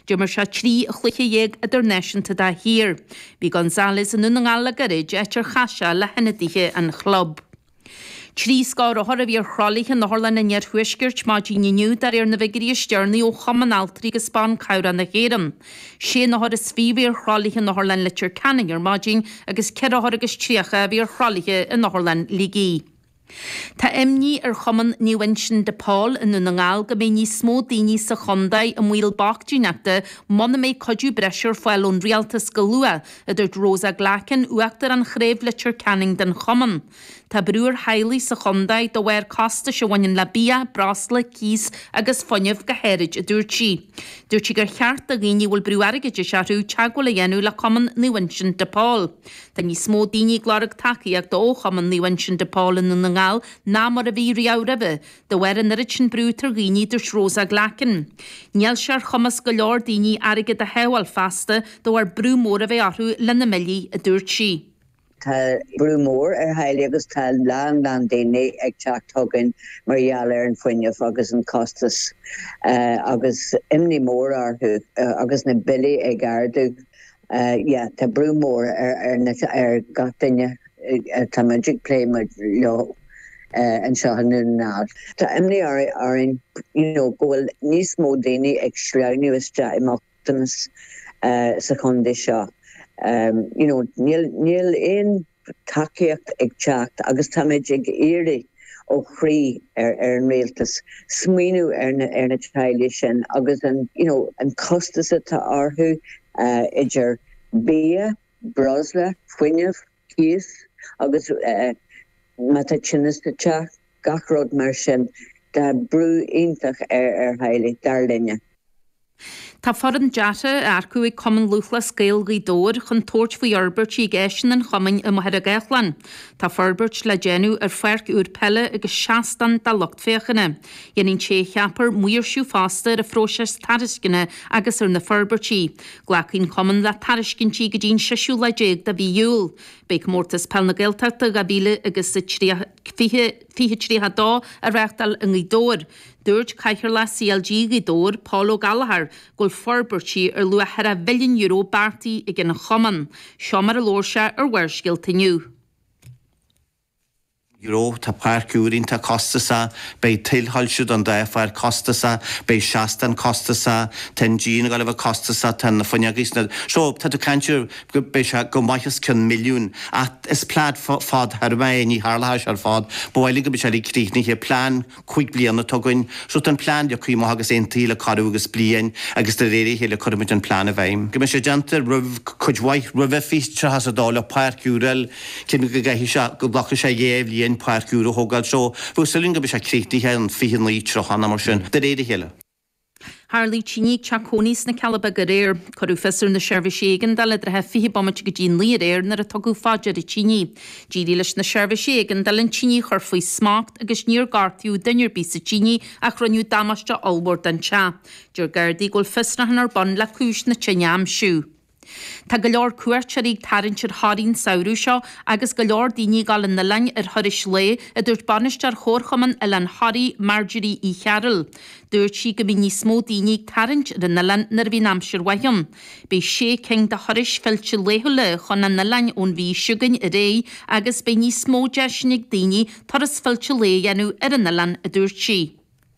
Jummer se trí chluiche dhéag idir neisianta da hir. Bhí González an nunangala garid etir chaise le henadíthe an chlub. Trí scar a bhí chrálaigh na Harlan in huisgirt má díniu dar na bhigirí stearnaí ó chaman altrí go Spán cabra na chéan. Sé na is fhíhíar chrálaigh na Harlan litir Canningar má dín agus ceir agus tríocha bhíar chrálaigh in na Harlan ligí. Tá imní chaman ní Vincent de Paul in nunangáil go mé ní smó daoine sa chondaid a mhuiil bachtíneachta mna mé codú breisiir foiilún rialtas go lua a dúirt Rosa Glachan uachtar an chréibh litir Canning den chaman. Tá brúr hailí sa chondaid do bhhair costa se bhain le bia, brasla, cís agus foiineh go hérid a dúirtí. Dúirtí gur cheart a ghaoine bhfuil brú aige de seaú teagháil a dhéanú le chaman ní Vincent de Paul. Tá ní smó daoine glárach takeíach do chaman ní Vincent de Paul in nunangáil ná mar a bhí riá ribh do bhhair an sin brútar ghaoine dúirt Rosa Glachan. Níl sear chumas go leor daoine aige de heáil fasta do bhar brú mór a bheith orthú le na millí a dúirtí. Tá brúmór haile agus tá lá daine ag teach tugann margheall an foiineh agus an costas agus imní mór arthú agus na bilí ag ardú tá brúmór ar gatainine tá magic play leo an seo ná. Tá imní arin gohfuil níos mó daine ag sreániu iste imachtanas sa chundé seo. Níl éon takeíocht ag teacht agus táid ag éiri ó chrí ar an réaltas smaoinú ar na teile sin agus an costas atá orthú idir bia, brasla, foiineh, cíos agus mata chinniste teach gachród mar sin de brú iontach ar haile darlinne. Tá foran deata arcú ag cuman luchla scéal dóir chun tóirt faoi Albert í gaisin an chumain i Mohead a Gaithlan. Tá Forbert le déanú ar fearc úr pelle agus seastan da locht féchanna. Dhéanann sé cheapar muirsú fásta ar a fróses tariscinne agus ar na Forbertí. Glacín cuman le tariscintí go dín seisiú le déag da bhí dúil. Beic mórtas pell na gailteachta ga bíle agus fihe tríha dá a reachtal in dóir. Dúirt caiithir le CLG dóir Paulo Gallagher gol Forbertí ar lua €1 billion bartaí ag na chaman. Seo mar a lórse ar bhairsciiltiniu. Tá páirciúín tá costasa, bei tilhalisiúd an daifar costasa, bei seastan costasa, ten dín gal bh costasa tan na foineagisna. Seo tá tú cantir bei se go maithas cin milliún a is plád fád ar bhain í hálathis ar fád, bhhaile go be se críchna hé plán chuig blianana tugain, so an plán de chuí agus ein tíle carú agus blian agus de réirí héle chuid an plán a bhaim. Go me sé gentar chuidhaith rih físte has a dála páirciúil cin go gaithí se go blacha sé dhéh líon páirciúr a thógáil seo, bhú silín go be se críchtaíthe an fihin lí trochanna mar sin, de réidir héile. Harlí tíní teacóníos na Calaba go réir, chuú fesú na seirbhíségan de le drethe fihi bommate go dín líar éir nar a tugu fáidir i tíní. Dírí leis na seirbhíségan de len tíní chur faoi smacht agus níor gartiú duinir bí sa tíní a chroniú damaiste allbord an te. Dúir gardaí gol fisnahan ar bon le cúis na tíneam siú. Tá go leor cuairtearí tarintir háín saoú seo agus go leor daoine gal na lein ar thuris lé a dúirt banistear chórchaman i len Harry Marjorie í Chearil. Dúirt si go bhí níos mó daoine tarint ar na lein nar bhí amsir waithim. Bei sé cing de thuris fillte léthúla chun na lein ón bhí siúgain a ré agus bei níos mó deisnig daoine thuras filtte lé dhéanú ar na lein a dúirt si.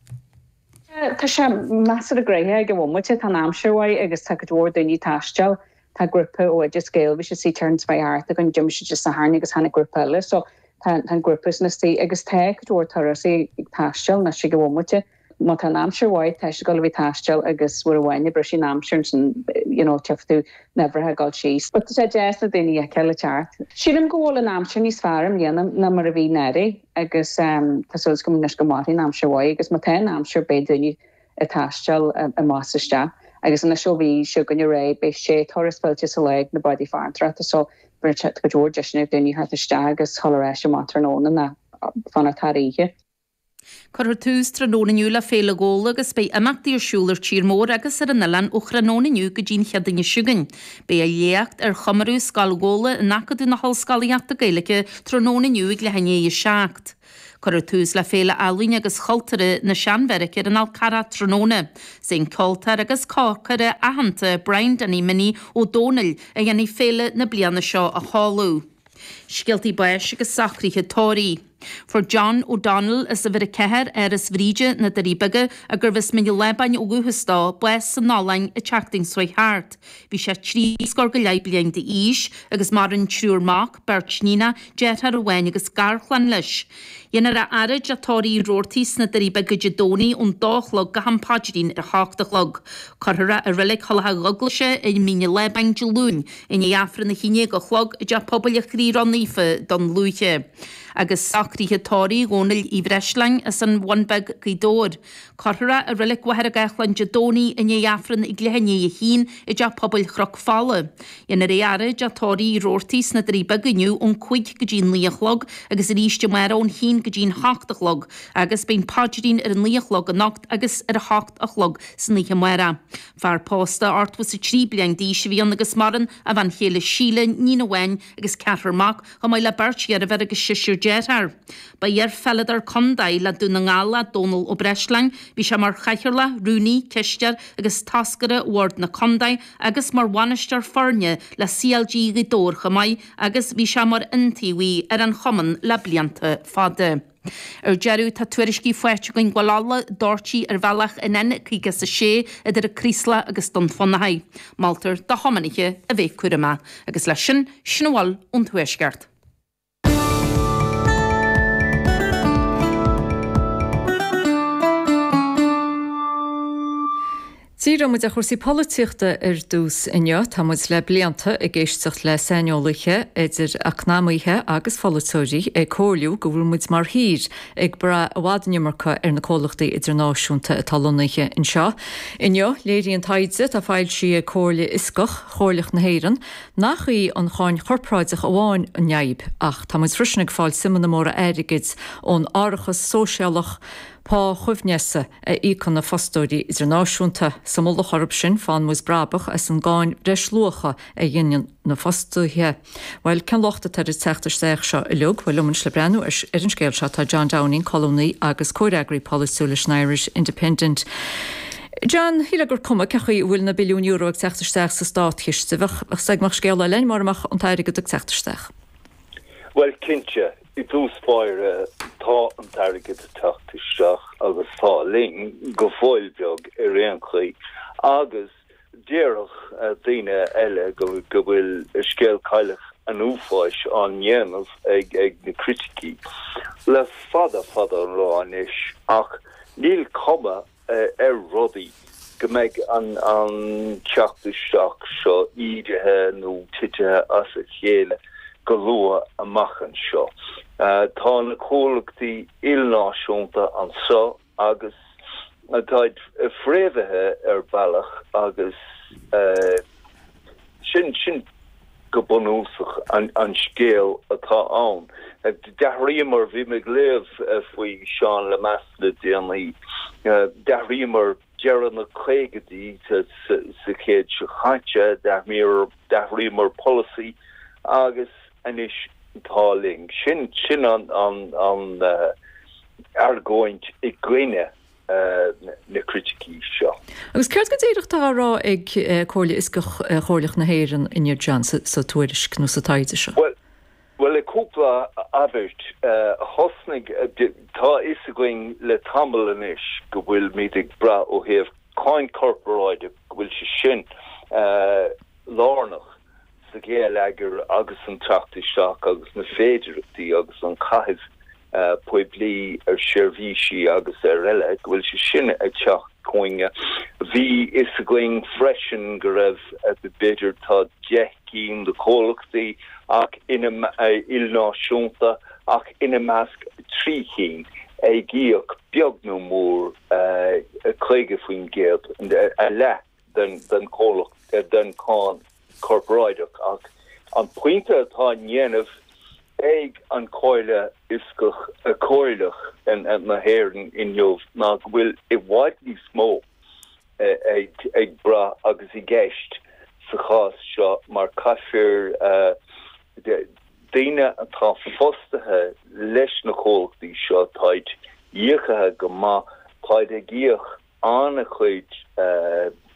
Tá sé measar a gréthe go bhmuite tá amsirhaid agus tá go dúir daoine taisteal. Tá grúpa ó just scéal bhí sé turns by art ag an Jim sé just a hána agus hána grúpa le, so tá grúpas na tí agus te go dúir tar sé ag taisteal na si go bhmuite. Má tá amsirhaid tá go bhí taisteal agus bhfuair bhhaine bre sin amsir san teftú nebrethe gáil síos. But sé deas na daoine ag ceile teart. Sílim gohfuil an amsir níos fearm dhéanam na mar a bhí neirí agus tásúils go munas go mátaí amsirhaid agus má tá amsir bé daoine a taisteal a máiste. Agus an seo bhí siúgan ré be sé thoras feilte sa le na body farmtra so bre go George sinna daoine hartiste agus choéis sem matróna na fanna taríe. Chur túús trónaniu le féle ggóla agus bei amachtaíarsúlar tír mór agus ar an nalan ó chranónaniu go dín cheadaine siúgan. Bei a léacht ar chomarú scalgóla nachadú na hallscalaíachta gailecha trónaniu ag le hané i seacht. Chur tús le féle alwyn agus choltere na Seanverich an Alcara Tróna. Sein coltar agus cácare a hanta Brian Denny Mini ó Dónal a gynnu féle na blianna seo a hálú. Sgiltí buis agus sacríthe tóí. For John O'Donnell is a bhir ceir as bhríide na daríbaga a gur bhs miniu lebain ó guhastá bues san nálain a teachting soy hart. Bhí sé trí scor go leib blian de ís agus mar an trúrmach Bertnína jetar a bhain agus garchlan leis. Dhéanaar a arid a tóí rórtís na daríbaga jadóní ón dálog go hampáidín ar háachtalog. Corthra a rilig cholatha goglaise in miniu lebain de lún in éafra na chiine go chlog a de pobl a chrí rannífa don lúche. Agus sacríthe tóí gónil í bhreislein as an bhainbeg gídóir. Corthra a rilig wahar a gachlan jadóní in éafran i glehanne a hín i de pobl chroc fála. Dhéanaar é arid a tóí rórtís na daríbaga gniu ón chuig go dín líochlog agus a ríiste mar ón hín go dín háachtalog agus bíon páidín ar an líochlog a nacht agus ar a háachtalog san lícha mara. Bhar pósta artwas a trí blian díise bhíon agus maran a bhain chéile síle nína bhain agus cearmach go mai le bertí ar a bheit agus siisiir jetar. Ba ar felladar condail le dúna ngála Donal ó Breislein, bhí sé mar chaichirla, rúní, tistear agus tascara ward na condail agus mar bhainistear forne le CLG gidór chamai agus bhí sé mar intíhí ar an choman le blianta fada. Jeru tá tuairiscí foiite goin ghála dórtí ar bhealach in enna chuige sa sé idir a crísla agus don fannahaid. Maltar de homaniche a bheith cuirama agus lei sin sinháil ón thuisceart. Tíra muid a chuirsí políochta ar dús inneo tá muid le blianta a ggéisteach le seineolaithe idir acnámaithe agus folatóirí ag cóliú go bhfuil muid mar hír ag bra a bhádanimarcha ar na cólachtaí idirnáisiúnta a talonaiche in seo. Inneo léiríon taidse tá fáil si a cóla iscach chóirlach na héireann nach í an cháin chorpráideach a bháin an neib ach tá muid frisnig fáil simna móra airigid ón áireachas sóisialach pá chuimhnesa a ícon na fostóirí idirnáisiúnta sa mulla chorb sin fan mus brabach as an gáin breisluacha a dhéanaan na fostúthe. Weil cen lochta tar is teachtar seach seo i lug, bhfuil lumans le brenn ar an scéil seo tá John Downing columnaí agus cóireagraí Policy Irish Independent. John, híle gur cuma cechaí bhfuil na billiún euro ag teachtar seach sa stát chiiste bheith segmach scéil lein marach an tairigad ag teachtar seach. Well, Kinche, I dús fáir tá an tairigad teachtar seach agus tá ling go fáil beag I réanchaí agus déireach daoine eile go bhfuil scéal cailech an úfáis an dhéanamh ag na criticí. Le fada an láis ach níl cuma rudaí go mbeidh an teachtar seach seo ídethe nó tithe as a chéile go lua amachchan seo. Tá na cólachtaí ilnáisiúnta an seo agus táid fréimhethe ar bailach agus sin go bunúsach an scéal atá ann. Dehríomar bhí me léamh faoi Seán le measla déanaí. Dehríomar dearan na chuigedaí sa chéad se chaite dehríomar policy agus anis táling. Sin an argóint I gcuine na criticí seo. Agus ceart go dtíireach tá rá ag cóla iscach chóirlach na héireann in John sa tuairisc nó sa taide seo. Well, a cúpla abert hosnig tá is a going le tamil inis go bhfuil mídig bra ó heh cáin corporáide go bhfuil se sin lárnach sa géal agur agus an teachtaí seach agus na féidireachtaí agus an caitheamh poiblí ar seirbhísí agus ar eile go bhfuil se sin ag teach coinge. Bhí is a going freisin go raibh be beidir tá deich de cólachtaí ach ina ilnáisiúnta ach ina measc tríchéin ag gíoch beag nó mór a chuige faoin géad a le den cólach den cáin corporáideach ach an pointe atá dhéanamh ag an coile iscach a coilech en na héireann in jobh ná bhfuil I bhaidlí smó ag bra agus I gceist sa chás seo mar caithfir daine atá fostathe leis na chóchtaí seo táid díochathe go má táid a gíoch anna chuid